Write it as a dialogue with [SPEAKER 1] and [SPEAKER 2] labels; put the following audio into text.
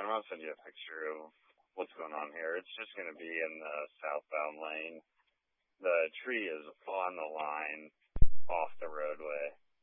[SPEAKER 1] I'm going to send you a picture of what's going on here. It's just going to be in the southbound lane. The tree is on the line off the roadway.